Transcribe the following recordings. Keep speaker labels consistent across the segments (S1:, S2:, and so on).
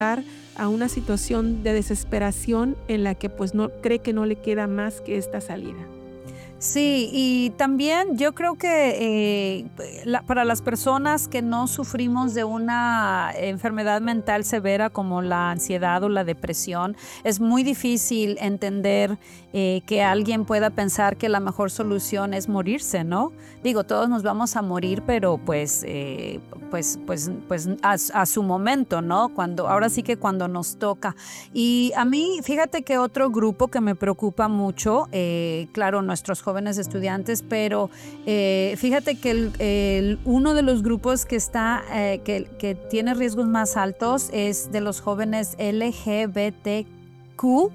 S1: a una situación de desesperación en la que pues no cree que no le queda más que esta salida.
S2: Sí, y también yo creo que para las personas que no sufrimos de una enfermedad mental severa como la ansiedad o la depresión, es muy difícil entender que alguien pueda pensar que la mejor solución es morirse, ¿no? Digo, todos nos vamos a morir, pero pues a su momento, ¿no? Ahora sí que cuando nos toca. Y a mí, fíjate que otro grupo que me preocupa mucho, claro, nuestros jóvenes estudiantes, pero fíjate que uno de los grupos que tiene riesgos más altos es de los jóvenes LGBTQ,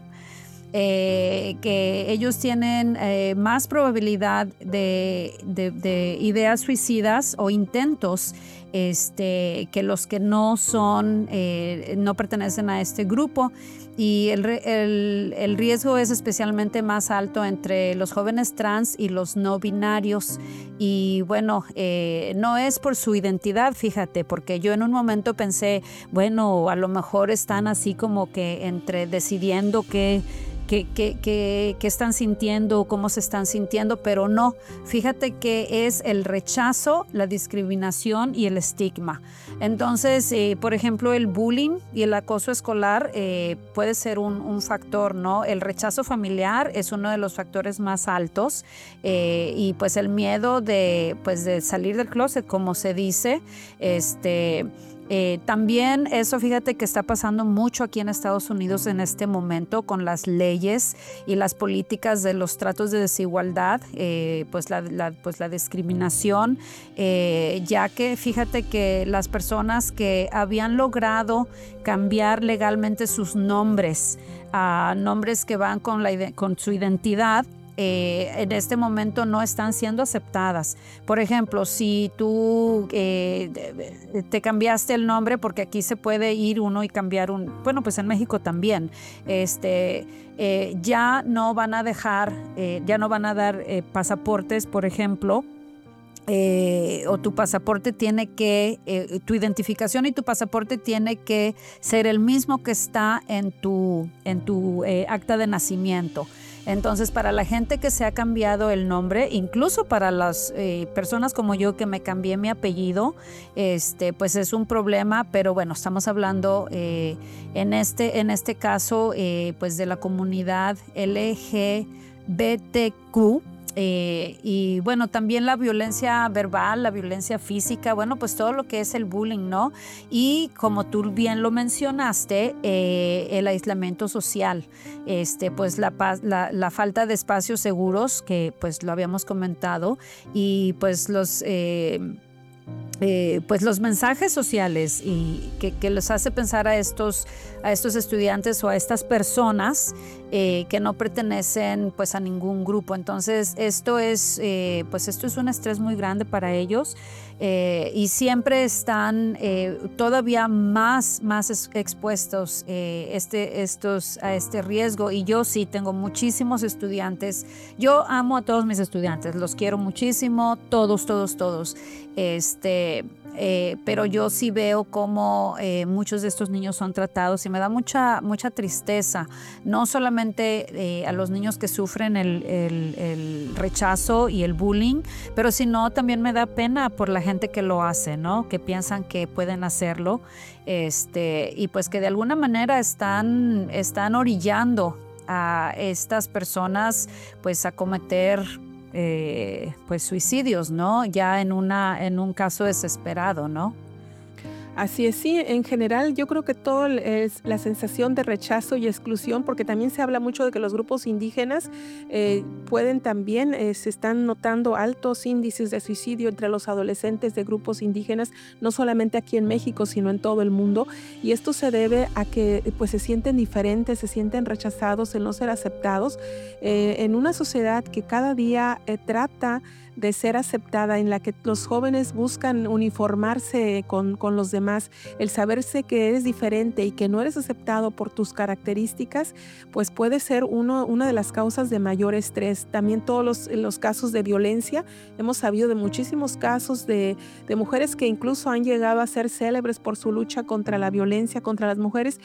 S2: que ellos tienen más probabilidad de ideas suicidas o intentos que los que no no pertenecen a este grupo. Y el riesgo es especialmente más alto entre los jóvenes trans y los no binarios. Y bueno, no es por su identidad, fíjate, porque yo en un momento pensé, bueno, a lo mejor están así como que entre decidiendo qué están sintiendo, cómo se están sintiendo, pero no. Fíjate que es el rechazo, la discriminación y el estigma. Entonces, por ejemplo, el bullying y el acoso escolar puede ser un factor, ¿no? El rechazo familiar es uno de los factores más altos y pues el miedo de salir del closet, como se dice, también eso, fíjate que está pasando mucho aquí en Estados Unidos en este momento con las leyes y las políticas de los tratos de desigualdad, pues la discriminación, ya que fíjate que las personas que habían logrado cambiar legalmente sus nombres a nombres que van con su identidad, en este momento no están siendo aceptadas. Por ejemplo, si tú te cambiaste el nombre, porque aquí se puede ir uno y cambiar bueno, pues en México también, ya no van a dar pasaportes, por ejemplo. O tu pasaporte tu identificación y tu pasaporte tiene que ser el mismo que está en tu acta de nacimiento. Entonces, para la gente que se ha cambiado el nombre, incluso para las personas como yo que me cambié mi apellido, pues es un problema, pero bueno, estamos hablando en este caso, pues de la comunidad LGBTQ. Y bueno, también la violencia verbal, la violencia física, bueno, pues todo lo que es el bullying, ¿no? Y como tú bien lo mencionaste, el aislamiento social, pues la falta de espacios seguros, que pues lo habíamos comentado, y pues pues los mensajes sociales y que les hace pensar a estos estudiantes o a estas personas que no pertenecen pues a ningún grupo. Entonces esto es un estrés muy grande para ellos y siempre están todavía más expuestos a este riesgo. Y yo sí tengo muchísimos estudiantes. Yo amo a todos mis estudiantes, los quiero muchísimo, todos. Pero yo sí veo cómo muchos de estos niños son tratados y me da mucha tristeza, no solamente a los niños que sufren el rechazo y el bullying, pero sino también me da pena por la gente que lo hace, ¿no? Que piensan que pueden hacerlo, y pues que de alguna manera están orillando a estas personas pues a cometer pues suicidios, ¿no? Ya en un caso desesperado, ¿no?
S1: Así es, sí, en general yo creo que todo es la sensación de rechazo y exclusión, porque también se habla mucho de que los grupos indígenas pueden también, se están notando altos índices de suicidio entre los adolescentes de grupos indígenas, no solamente aquí en México, sino en todo el mundo, y esto se debe a que pues se sienten diferentes, se sienten rechazados, el no ser aceptados, en una sociedad que cada día trata de ser aceptada, en la que los jóvenes buscan uniformarse con los demás, el saberse que eres diferente y que no eres aceptado por tus características, pues puede ser una de las causas de mayor estrés. También todos los casos de violencia, hemos sabido de muchísimos casos de mujeres que incluso han llegado a ser célebres por su lucha contra la violencia contra las mujeres